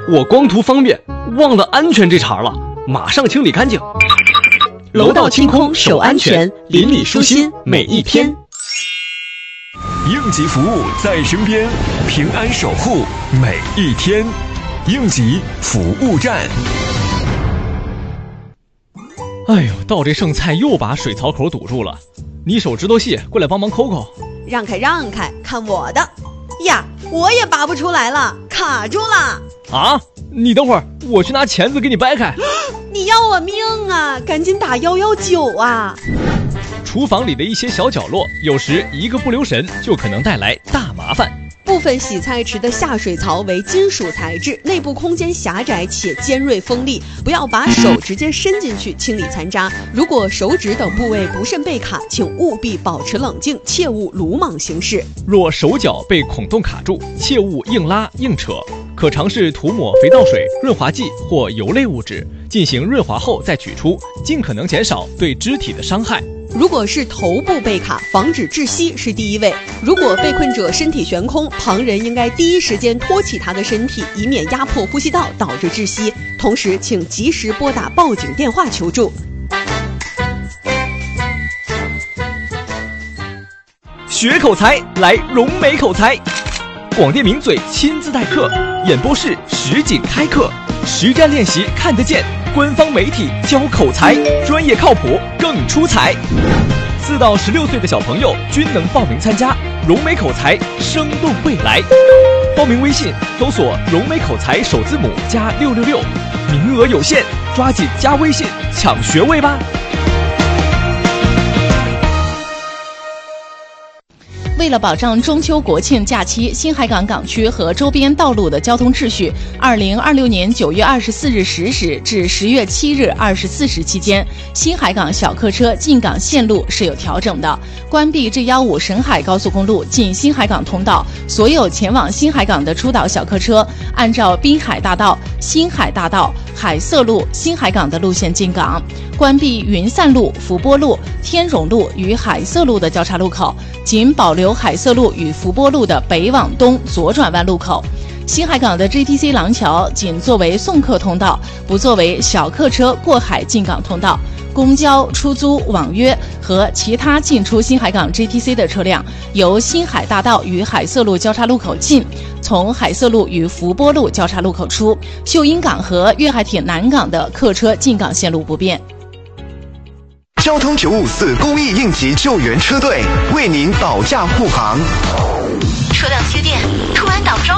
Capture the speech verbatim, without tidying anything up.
我光图方便，忘了安全这茬了，马上清理干净。 楼道清空，守安全，邻里舒心每一天。 应急服务在身边，平安守护每一天。应急服务站。 哎呦，倒这剩菜又把水槽口堵住了，你手指头细，过来帮忙抠抠。 让开让开，看我的呀！我也拔不出来了，卡住了。 啊，你等会儿，我去拿钳子给你掰开。 你要我命啊，赶紧打一一九啊。 厨房里的一些小角落，有时一个不留神就可能带来大麻烦。 部分洗菜池的下水槽为金属材质，内部空间狭窄且尖锐锋利，不要把手直接伸进去清理残渣。如果手指等部位不慎被卡，请务必保持冷静，切勿鲁莽行事。 若手脚被孔洞卡住，切勿硬拉硬扯，可尝试涂抹肥皂水、润滑剂或油类物质，进行润滑后再取出，尽可能减少对肢体的伤害。 如果是头部被卡，防止窒息是第一位。如果被困者身体悬空，旁人应该第一时间托起他的身体，以免压迫呼吸道导致窒息。同时，请及时拨打报警电话求助。 学口才，来融美口才。广电名嘴亲自代课，演播室实景开课，实战练习看得见。官方媒体教口才，专业靠谱更出彩。四到十六岁的小朋友均能报名参加融美口才生动未来。报名微信搜索融美口才首字母加六六六，名额有限，抓紧加微信抢学位吧。 为了保障中秋国庆假期新海港港区和周边道路的交通秩序，二零二六年九月二十四日十时至十月七日二十四时期间，新海港小客车进港线路是有调整的。关闭 G 一五 沈海高速公路进新海港通道，所有前往新海港的出岛小客车按照滨海大道、新海大道、海色路、新海港的路线进港。关闭云散路、福波路、天荣路与海色路的交叉路口，仅保留海色路与福波路的北往东左转弯路口。新海港的 G T C 廊桥仅作为送客通道，不作为小客车过海进港通道。公交、出租、网约和其他进出新海港 G T C 的车辆，由新海大道与海色路交叉路口进，从海色路与福波路交叉路口出。秀英港和粤海铁南港的客车进港线路不变。 交通九五四公益应急救援车队为您保驾护航。 车辆接电，突然挡住。